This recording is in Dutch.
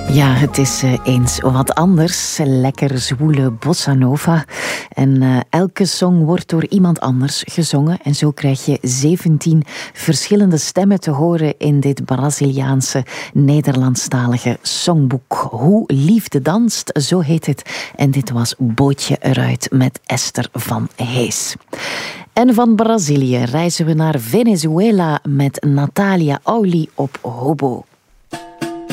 Ja, het is eens wat anders. Lekker zwoele bossa nova. En elke song wordt door iemand anders gezongen. En zo krijg je 17 verschillende stemmen te horen in dit Braziliaanse Nederlandstalige songboek. Hoe liefde danst, zo heet het. En dit was Bootje eruit met Esther van Hees. En van Brazilië reizen we naar Venezuela met Natalia Auli op hobo.